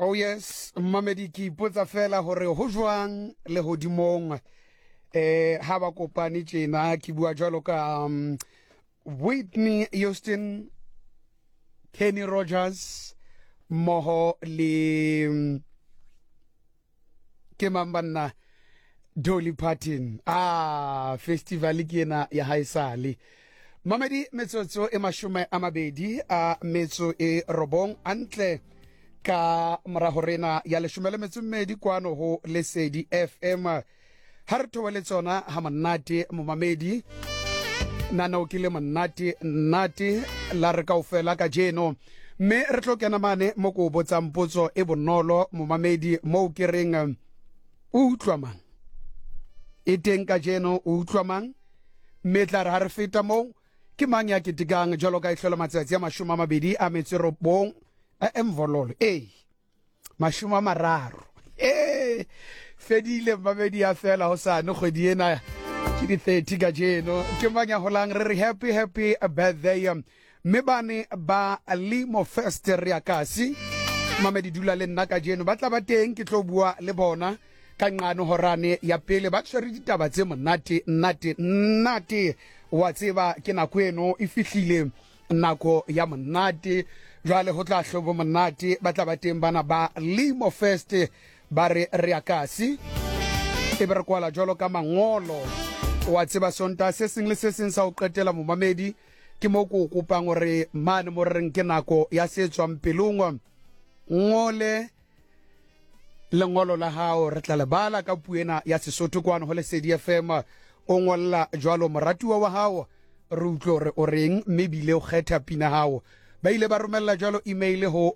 Oh yes, Mamedi ki ipotsa fela hore ho jwang le hodimong ha ba kopane tjena ke bua jwalo ka Whitney Houston, Kenny Rogers moho le ke mambanna Dolly Parton festival ke ena ya haisale Mamedi metsotso e mashume a mabedi a metso e robong antle ka morahorena ya leshome le metso mmedi kwano ho Lesedi FM ha re thobele tsona ha monate momamedi nana o kile monate nnate la re kaofela ka jeno me re tlo kena mane mo go botsa mpotso e bonolo momamedi mo ke reng o utlwa mang e teng ka jeno o utlwa mang me tla re ha re feta mo ke mang ya ke digang jalo ka ihlelo matsatsi ya mashoma mabedi a metso robong emvololo mashoma mararo fedile mabedi ya fela ho sane kgwedi ena ke di 30 ka jeno ke manya holang re happy birthday me bane ba limo first riakasi mamedi dula le nna ka jeno ba tla ba teng ke tlo bua le bona ka nqano horane ya pele ba tshwere ditaba tse nnate wa tseba ke nako eno e fihlile nako ya monate jwale ho tla hlobo monate ba tla ba teng bana ba limo first ba re riakasi e be re kwala jwalo ka mangolo wa tseba sonta se seng le se seng sa o qetela momamedi ke mo go kopang gore mane mo reng ke nako ya se tswang pelongwa ngole lengolo la hao re tla le bala ka puena ya Sesotho kwano ho Lesedi FM o ngolla jwalo moratuwa wa hao re utlo re o reng mebile o kgetha pina hao ba ile ba romella jwalo email ho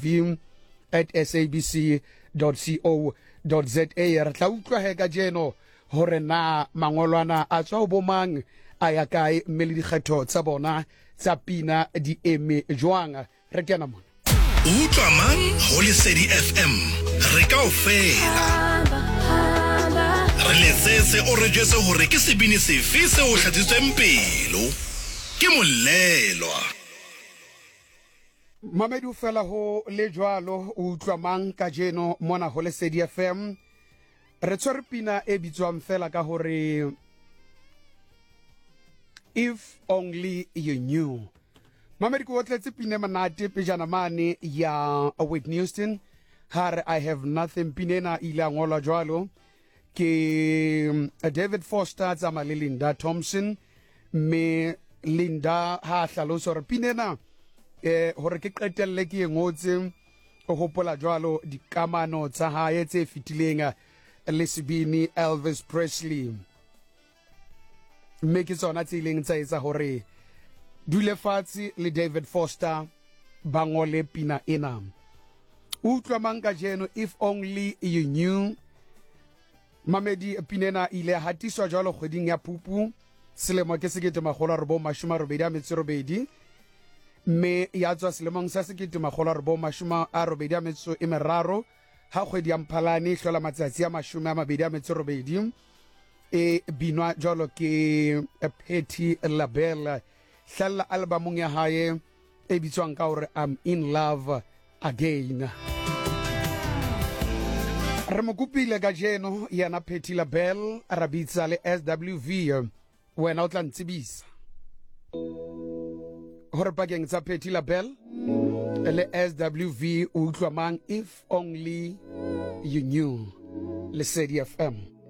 omoloivim@sabc.co.za re tla utlwa he ka jeno hore na mangolwana a tswa ho bomang a ya kae mme le dikgetho tsa bona tsa pina di eme jwang re kena mona utlwa mang ho Lesedi FM re kaofela re letsetse o re jwetse hore ke sebini sefe se o hlatsitsweng pelo ke molelwa Mamedi o fela ho le jwalo o utlwa mang ka jeno mona ho Lesedi FM re tshwere pina e bitswang fela ka hore If Only You Knew. Mamedi ko tletse pina manate pejana mane ya Whitney Houston har I Have Nothing pinena ila ngola jwalo ke David Foster tsama le Linda Thompson me Linda ha hlalosa re pinena hore ke qetelle ke ngotse o hopola jwalo dikamano tsa hae tse fitileng le sebini Elvis Presley me ke tsona tse ileng tsa etsa hore dule fatsi le David Foster ba ngole pina ena utlwa manga jeno If Only You Knew. Mamedi pinena ile hatiswa jwalo kgweding ya Phupu selemo ke 1988 me ya tswa selemong sa 1983 ha kgwedi ya Mphalane hlola matsatsi ya 28 e binwa jwalo ke Patti LaBelle hlalla albumong ya hae e bitswang ka hore I'm in Love Again. Re mo kupile ka jeno yana Patti LaBelle a rabitsa le SWV wena o tla ntsibisa hore pakeng tsa Patti LaBelle le SWV o utlwa mang If Only You Knew. Lesedi FM.